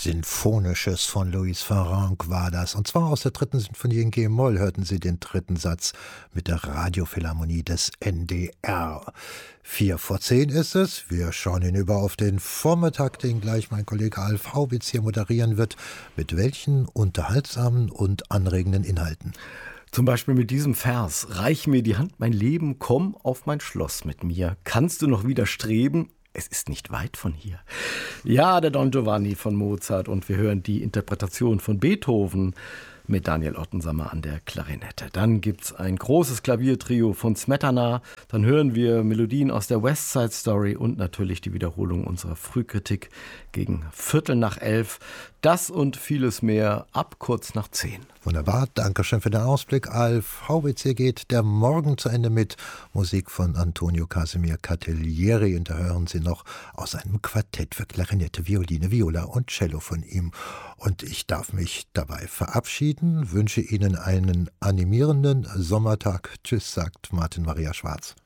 Sinfonisches von Louis Farrenc war das. Und zwar aus der dritten Sinfonie in G-Moll hörten Sie den dritten Satz mit der Radiophilharmonie des NDR. 9:45 ist es. Wir schauen hinüber auf den Vormittag, den gleich mein Kollege Alf Haubitz hier moderieren wird. Mit welchen unterhaltsamen und anregenden Inhalten? Zum Beispiel mit diesem Vers: Reich mir die Hand, mein Leben, komm auf mein Schloss mit mir. Kannst du noch widerstreben? Es ist nicht weit von hier. Ja, der Don Giovanni von Mozart, und wir hören die Interpretation von Beethoven mit Daniel Ottensammer an der Klarinette. Dann gibt's ein großes Klaviertrio von Smetana. Dann hören wir Melodien aus der West Side Story und natürlich die Wiederholung unserer Frühkritik gegen 11:15. Das und vieles mehr ab kurz nach 10. Wunderbar, danke schön für den Ausblick, Alf Haubitz. Hier geht der Morgen zu Ende mit Musik von Antonio Casimir Catalieri. Und da hören Sie noch aus einem Quartett für Klarinette, Violine, Viola und Cello von ihm. Und ich darf mich dabei verabschieden, wünsche Ihnen einen animierenden Sommertag. Tschüss, sagt Martin Maria Schwarz.